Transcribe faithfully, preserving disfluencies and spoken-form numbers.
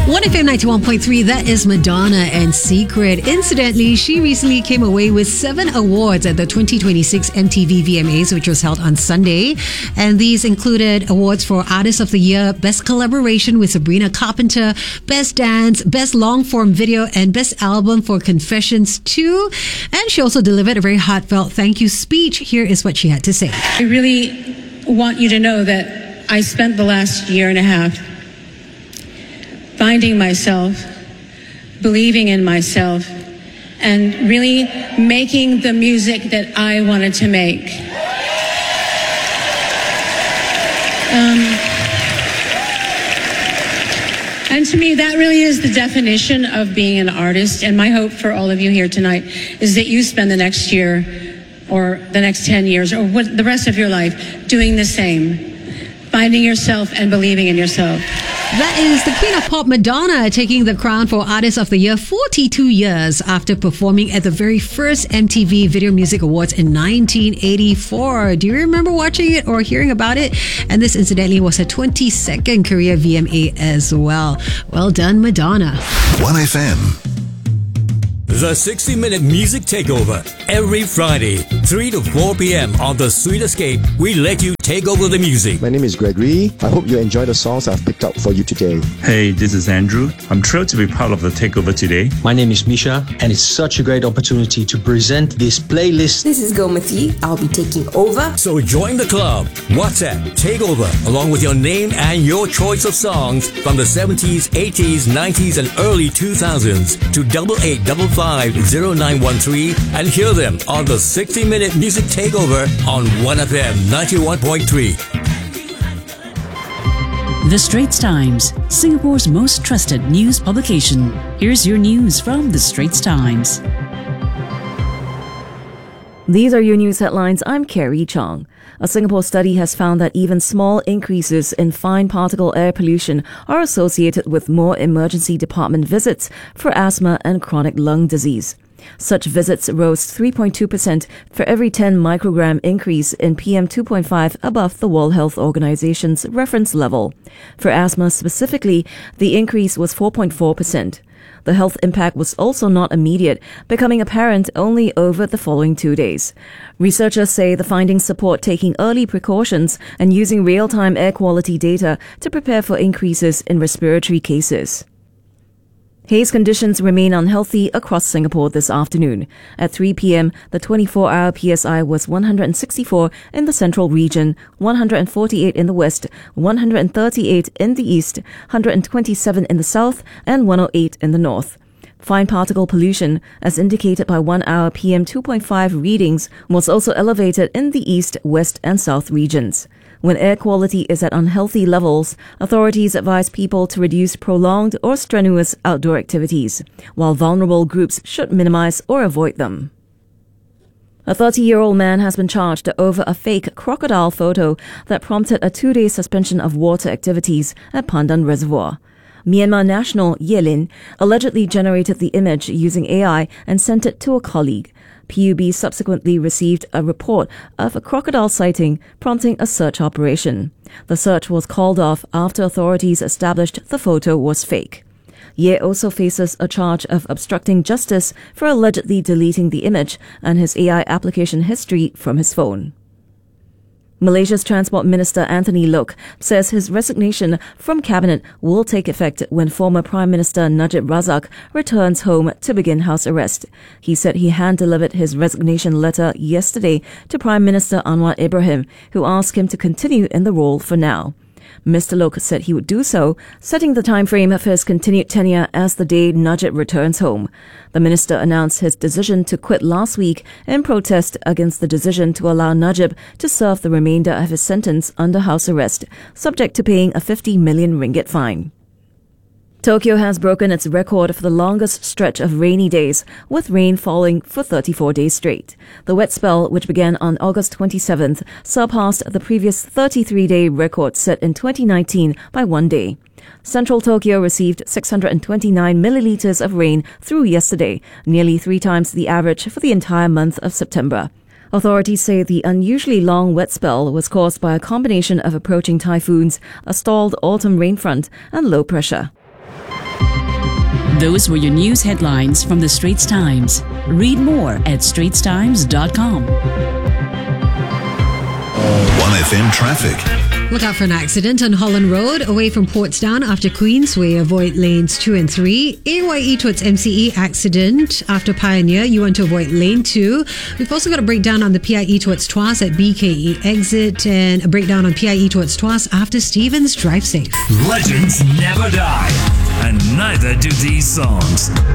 one F M ninety-one point three, that is Madonna and Secret. Incidentally, she recently came away with seven awards at the twenty twenty-six M T V V M As, which was held on Sunday. And these included awards for Artist of the Year, Best Collaboration with Sabrina Carpenter, Best Dance, Best Long-Form Video, and Best Album for Confessions two. And she also delivered a very heartfelt thank you speech. Here is what she had to say. I really want you to know that I spent the last year and a half finding myself, believing in myself, and really making the music that I wanted to make. Um, and to me, that really is the definition of being an artist. And my hope for all of you here tonight is that you spend the next year or the next ten years or what, the rest of your life doing the same, finding yourself and believing in yourself. That is the Queen of Pop, Madonna, taking the crown for Artist of the Year forty-two years after performing at the very first M T V Video Music Awards in nineteen eighty-four. Do you remember watching it or hearing about it? And this incidentally was her twenty-second career V M A as well. Well done, Madonna. one F M. The sixty minute Music Takeover. Every Friday, three to four p.m. on The Sweet Escape, we let you take over the music. My name is Gregory. I hope you enjoy the songs I've picked out for you today. Hey, this is Andrew. I'm thrilled to be part of the takeover today. My name is Misha, and it's such a great opportunity to present this playlist. This is Gomati. I'll be taking over. So join the club. WhatsApp Takeover, along with your name and your choice of songs from the seventies, eighties, nineties, and early two thousands to double eight double five zero nine one three and hear them on the sixty minute Music Takeover on one F M ninety-one point three. The Straits Times, Singapore's most trusted news publication. Here's your news from The Straits Times. These are your news headlines. I'm Carrie Chong. A Singapore study has found that even small increases in fine particle air pollution are associated with more emergency department visits for asthma and chronic lung disease. Such visits rose three point two percent for every ten microgram increase in P M two point five above the World Health Organization's reference level. For asthma specifically, the increase was four point four percent. The health impact was also not immediate, becoming apparent only over the following two days. Researchers say the findings support taking early precautions and using real-time air quality data to prepare for increases in respiratory cases. Haze conditions remain unhealthy across Singapore this afternoon. At three p.m., the twenty-four hour P S I was one hundred sixty-four in the central region, one hundred forty-eight in the west, one hundred thirty-eight in the east, one hundred twenty-seven in the south, and one hundred eight in the north. Fine particle pollution, as indicated by one hour P M two point five readings, was also elevated in the east, west, and south regions. When air quality is at unhealthy levels, authorities advise people to reduce prolonged or strenuous outdoor activities, while vulnerable groups should minimize or avoid them. A thirty-year-old man has been charged over a fake crocodile photo that prompted a two-day suspension of water activities at Pandan Reservoir. Myanmar national Ye Lin allegedly generated the image using A I and sent it to a colleague. P U B subsequently received a report of a crocodile sighting, prompting a search operation. The search was called off after authorities established the photo was fake. Ye also faces a charge of obstructing justice for allegedly deleting the image and his A I application history from his phone. Malaysia's Transport Minister Anthony Loke says his resignation from cabinet will take effect when former Prime Minister Najib Razak returns home to begin house arrest. He said he hand-delivered his resignation letter yesterday to Prime Minister Anwar Ibrahim, who asked him to continue in the role for now. Mister Loke said he would do so, setting the time frame for his continued tenure as the day Najib returns home. The minister announced his decision to quit last week in protest against the decision to allow Najib to serve the remainder of his sentence under house arrest, subject to paying a fifty million ringgit fine. Tokyo has broken its record for the longest stretch of rainy days, with rain falling for thirty-four days straight. The wet spell, which began on August twenty-seventh, surpassed the previous thirty-three day record set in twenty nineteen by one day. Central Tokyo received six hundred twenty-nine milliliters of rain through yesterday, nearly three times the average for the entire month of September. Authorities say the unusually long wet spell was caused by a combination of approaching typhoons, a stalled autumn rain front, and low pressure. Those were your news headlines from the Straits Times. Read more at straits times dot com. one F M traffic. Look out for an accident on Holland Road, away from Portsdown after Queensway. Avoid lanes two and three. A Y E towards M C E accident after Pioneer. You want to avoid lane two. We've also got a breakdown on the P I E towards Tuas at B K E exit, and a breakdown on P I E towards Tuas after Stevens. Drive safe. Legends never die, and neither do these songs.